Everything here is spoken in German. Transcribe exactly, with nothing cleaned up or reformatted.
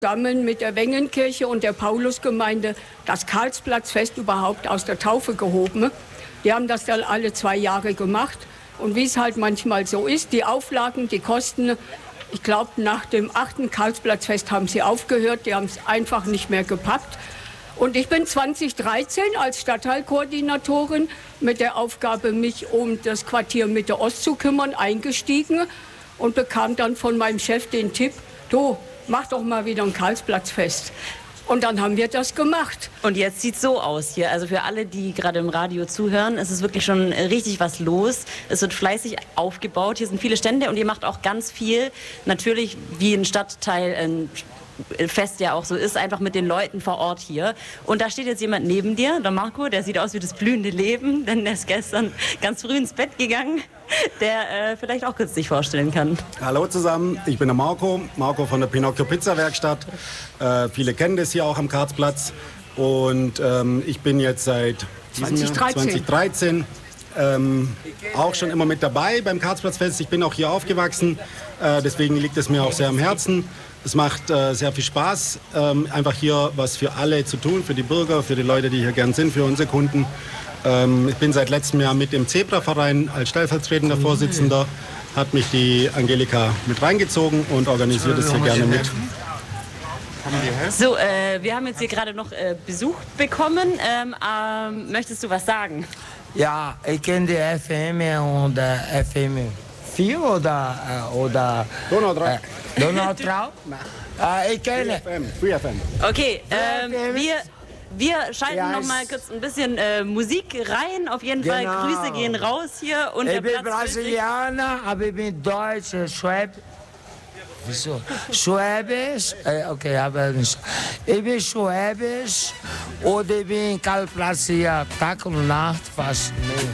zusammen mit der Wengenkirche und der Paulusgemeinde das Karlsplatzfest überhaupt aus der Taufe gehoben. Die haben das dann alle zwei Jahre gemacht. Und wie es halt manchmal so ist, die Auflagen, die Kosten, ich glaube, nach dem achten Karlsplatzfest haben sie aufgehört. Die haben es einfach nicht mehr gepackt. Und ich bin zweitausenddreizehn als Stadtteilkoordinatorin mit der Aufgabe, mich um das Quartier Mitte Ost zu kümmern, eingestiegen und bekam dann von meinem Chef den Tipp, du, mach doch mal wieder ein Karlsplatzfest. Und dann haben wir das gemacht. Und jetzt sieht es so aus hier. Also für alle, die gerade im Radio zuhören, ist es wirklich schon richtig was los. Es wird fleißig aufgebaut. Hier sind viele Stände und ihr macht auch ganz viel. Natürlich wie ein Stadtteil, ein Fest ja auch so ist, einfach mit den Leuten vor Ort hier. Und da steht jetzt jemand neben dir, der Marco, der sieht aus wie das blühende Leben, denn der ist gestern ganz früh ins Bett gegangen, der äh, vielleicht auch kurz sich vorstellen kann. Hallo zusammen, ich bin der Marco, Marco von der Pinocchio Pizza Werkstatt. Äh, viele kennen das hier auch am Karlsplatz. Und ähm, ich bin jetzt seit zweitausenddreizehn ähm, auch schon immer mit dabei beim Karlsplatzfest. Ich bin auch hier aufgewachsen, äh, deswegen liegt es mir auch sehr am Herzen. Es macht äh, sehr viel Spaß, ähm, einfach hier was für alle zu tun, für die Bürger, für die Leute, die hier gern sind, für unsere Kunden. Ähm, ich bin seit letztem Jahr mit im Zebra-Verein als stellvertretender Vorsitzender, hat mich die Angelika mit reingezogen und organisiert es hier gerne mit. So, äh, wir haben jetzt hier gerade noch äh, Besuch bekommen. Ähm, ähm, möchtest du was sagen? Ja, ich kenne die F M und äh, F M vier oder, äh, oder Donau drei. Äh, Donau drei? äh, ich kenne. Free F M. Okay, ähm, wir, wir schalten Ja, noch mal kurz ein bisschen äh, Musik rein. Auf jeden Fall, Genau. Grüße gehen raus hier. Und Ich der bin Platz Brasilianer, aber ich bin Deutsch, äh, Schwäb. Wieso? Schwäbisch? Äh, okay, aber nicht. Ich bin Schwäbisch und ich bin Karlsplatz hier Tag und Nacht fast.